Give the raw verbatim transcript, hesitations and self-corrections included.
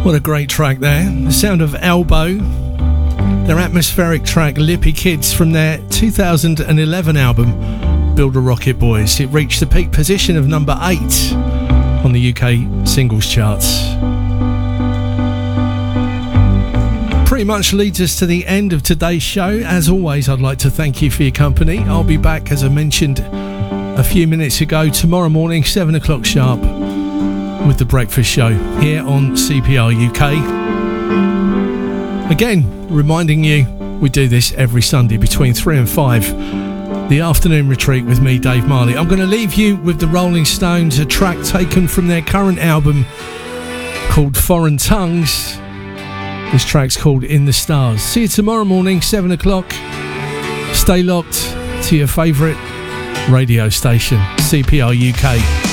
What a great track there. The sound of Elbow, their atmospheric track Lippy Kids from their two thousand eleven album Build a Rocket Boys. It reached the peak position of number eight on the U K singles charts. Pretty much leads us to the end of today's show. As always, I'd like to thank you for your company. I'll be back, as I mentioned a few minutes ago, tomorrow morning, seven o'clock sharp, with the Breakfast Show here on C P R U K. Again, reminding you, we do this every Sunday between three and five. The afternoon retreat with me, Dave Marley. I'm going to leave you with the Rolling Stones, a track taken from their current album called Foreign Tongues. This track's called In the Stars. See you tomorrow morning, seven o'clock. Stay locked to your favourite radio station, C P R U K.